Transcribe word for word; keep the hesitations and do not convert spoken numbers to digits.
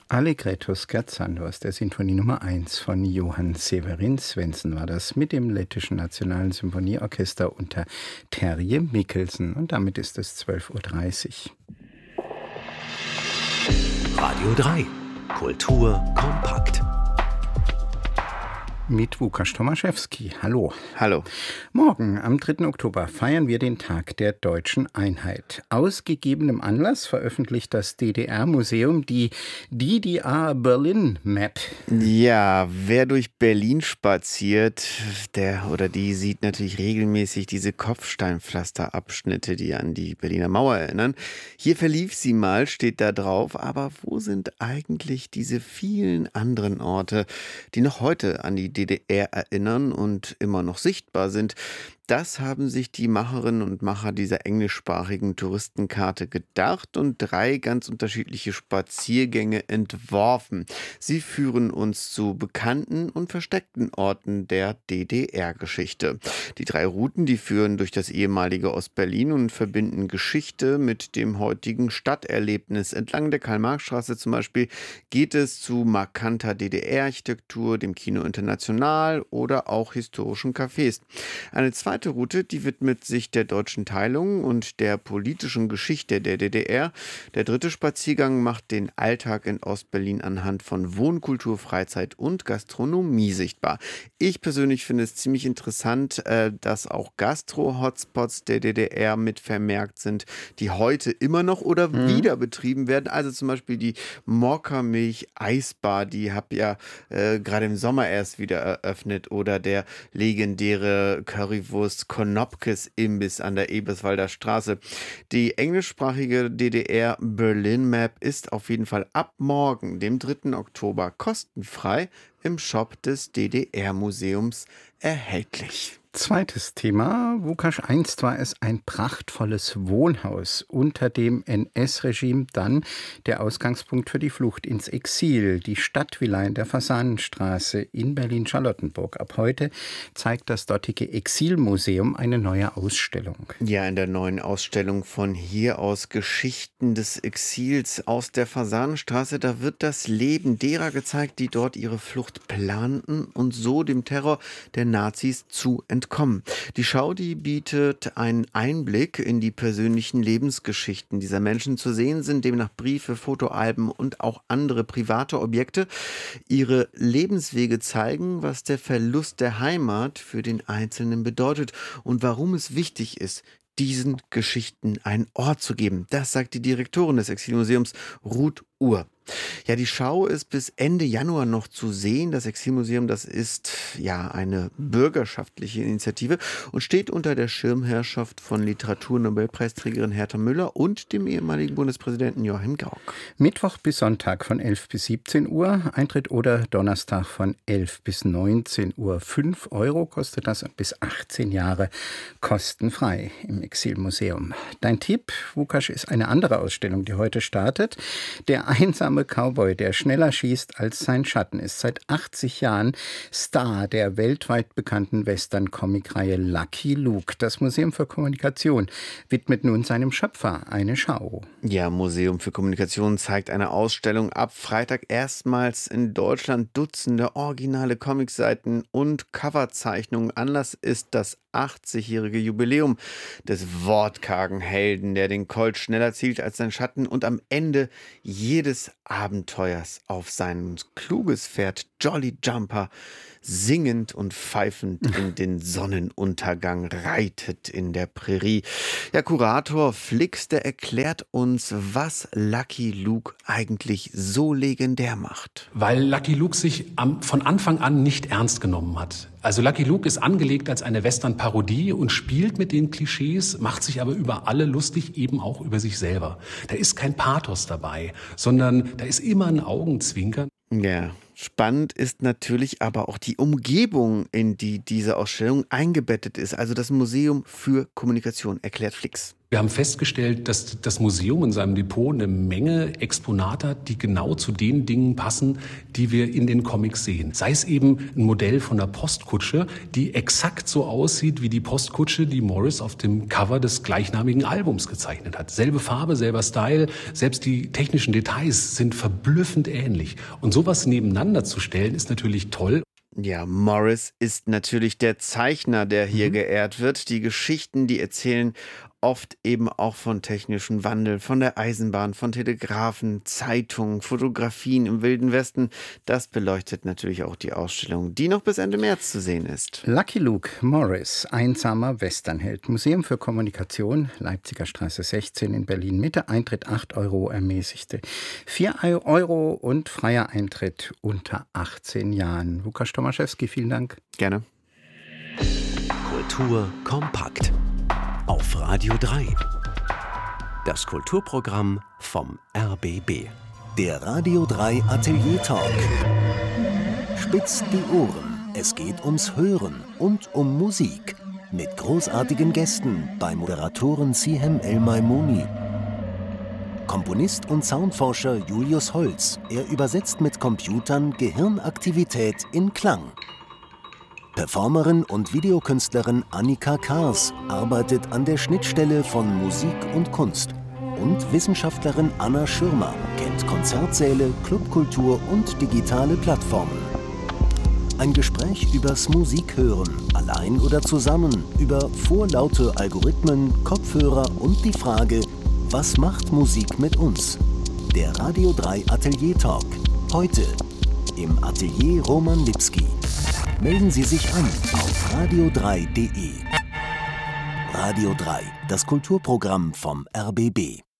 Allegretto scherzando aus der Sinfonie Nummer eins von Johann Severin Svendsen war das mit dem Lettischen Nationalen Symphonieorchester unter Terje Mikkelsen. Und damit ist es zwölf Uhr dreißig. Radio drei. Kultur kompakt. Mit Łukasz Tomaszewski. Hallo. Hallo. Morgen, am dritten Oktober, feiern wir den Tag der deutschen Einheit. Aus gegebenem Anlass veröffentlicht das D D R-Museum die D D R Berlin Map. Ja, wer durch Berlin spaziert, der oder die sieht natürlich regelmäßig diese Kopfsteinpflasterabschnitte, die an die Berliner Mauer erinnern. Hier verlief sie mal, steht da drauf. Aber wo sind eigentlich diese vielen anderen Orte, die noch heute an die D D R erinnern und immer noch sichtbar sind? Das haben sich die Macherinnen und Macher dieser englischsprachigen Touristenkarte gedacht und drei ganz unterschiedliche Spaziergänge entworfen. Sie führen uns zu bekannten und versteckten Orten der D D R-Geschichte. Die drei Routen, die führen durch das ehemalige Ostberlin und verbinden Geschichte mit dem heutigen Stadterlebnis. Entlang der Karl-Marx-Straße zum Beispiel geht es zu markanter D D R-Architektur, dem Kino International oder auch historischen Cafés. Eine zweite Die zweite Route, die widmet sich der deutschen Teilung und der politischen Geschichte der D D R. Der dritte Spaziergang macht den Alltag in Ostberlin anhand von Wohnkultur, Freizeit und Gastronomie sichtbar. Ich persönlich finde es ziemlich interessant, dass auch Gastro-Hotspots der D D R mit vermerkt sind, die heute immer noch oder mhm. wieder betrieben werden. Also zum Beispiel die Mokka-Milch-Eisbar, die habe ja äh, gerade im Sommer erst wieder eröffnet, oder der legendäre Currywurst Konopkes-Imbiss an der Eberswalder Straße. Die englischsprachige D D R Berlin Map ist auf jeden Fall ab morgen, dem dritten Oktober, kostenfrei im Shop des D D R-Museums erhältlich. Zweites Thema. Łukasz, einst war es ein prachtvolles Wohnhaus unter dem N S-Regime, dann der Ausgangspunkt für die Flucht ins Exil, die Stadtvilla in der Fasanenstraße in Berlin-Charlottenburg. Ab heute zeigt das dortige Exilmuseum eine neue Ausstellung. Ja, in der neuen Ausstellung von hier aus Geschichten des Exils aus der Fasanenstraße, da wird das Leben derer gezeigt, die dort ihre Flucht planten und so dem Terror der Nazis zu entkommen. Kommen. Die Schau, die bietet einen Einblick in die persönlichen Lebensgeschichten dieser Menschen. Zu sehen sind demnach Briefe, Fotoalben und auch andere private Objekte. Ihre Lebenswege zeigen, was der Verlust der Heimat für den Einzelnen bedeutet und warum es wichtig ist, diesen Geschichten einen Ort zu geben. Das sagt die Direktorin des Exilmuseums, Ruth Uhr. Ja, die Schau ist bis Ende Januar noch zu sehen. Das Exilmuseum, das ist ja eine bürgerschaftliche Initiative und steht unter der Schirmherrschaft von Literaturnobelpreisträgerin Herta Müller und dem ehemaligen Bundespräsidenten Joachim Gauck. Mittwoch bis Sonntag von elf bis siebzehn Uhr Eintritt oder Donnerstag von elf bis neunzehn Uhr. fünf Euro kostet das und bis achtzehn Jahre kostenfrei im Exilmuseum. Dein Tipp, Łukasz, ist eine andere Ausstellung, die heute startet. Der einsame Cowboy, der schneller schießt als sein Schatten, ist seit achtzig Jahren Star der weltweit bekannten Western-Comic-Reihe Lucky Luke. Das Museum für Kommunikation widmet nun seinem Schöpfer eine Schau. Ja, Museum für Kommunikation zeigt eine Ausstellung ab Freitag erstmals in Deutschland. Dutzende originale Comicseiten und Coverzeichnungen. Anlass ist das achtzigjährige Jubiläum des wortkargen Helden, der den Colt schneller zielt als sein Schatten und am Ende jedes Abenteuers auf sein kluges Pferd Jolly Jumper singend und pfeifend in den Sonnenuntergang reitet in der Prärie. Ja, Kurator Flix, der erklärt uns, was Lucky Luke eigentlich so legendär macht. Weil Lucky Luke sich am, von Anfang an nicht ernst genommen hat. Also Lucky Luke ist angelegt als eine Western-Parodie und spielt mit den Klischees, macht sich aber über alle lustig, eben auch über sich selber. Da ist kein Pathos dabei, sondern da ist immer ein Augenzwinkern. Ja, spannend ist natürlich aber auch die Umgebung, in die diese Ausstellung eingebettet ist. Also das Museum für Kommunikation, erklärt Flix. Wir haben festgestellt, dass das Museum in seinem Depot eine Menge Exponate hat, die genau zu den Dingen passen, die wir in den Comics sehen. Sei es eben ein Modell von der Postkutsche, die exakt so aussieht wie die Postkutsche, die Morris auf dem Cover des gleichnamigen Albums gezeichnet hat. Selbe Farbe, selber Style, selbst die technischen Details sind verblüffend ähnlich. Und sowas nebeneinander zu stellen, ist natürlich toll. Ja, Morris ist natürlich der Zeichner, der hier mhm. geehrt wird. Die Geschichten, die erzählen oft eben auch von technischem Wandel, von der Eisenbahn, von Telegrafen, Zeitungen, Fotografien im Wilden Westen. Das beleuchtet natürlich auch die Ausstellung, die noch bis Ende März zu sehen ist. Lucky Luke Morris, einsamer Westernheld. Museum für Kommunikation, Leipziger Straße sechzehn in Berlin Mitte. Eintritt acht Euro, ermäßigte vier Euro und freier Eintritt unter achtzehn Jahren. Lukas Tomaszewski, vielen Dank. Gerne. Kultur kompakt. Auf Radio drei. Das Kulturprogramm vom R B B. Der Radio drei Atelier Talk. Spitzt die Ohren. Es geht ums Hören und um Musik. Mit großartigen Gästen bei Moderatorin Sihem El-Maimouni. Komponist und Soundforscher Julius Holz. Er übersetzt mit Computern Gehirnaktivität in Klang. Performerin und Videokünstlerin Annika Kars arbeitet an der Schnittstelle von Musik und Kunst. Und Wissenschaftlerin Anna Schirmer kennt Konzertsäle, Clubkultur und digitale Plattformen. Ein Gespräch übers Musikhören, allein oder zusammen, über vorlaute Algorithmen, Kopfhörer und die Frage, was macht Musik mit uns? Der Radio drei Atelier Talk. Heute im Atelier Roman Lipski. Melden Sie sich an auf radio drei punkt de. Radio drei, das Kulturprogramm vom R B B.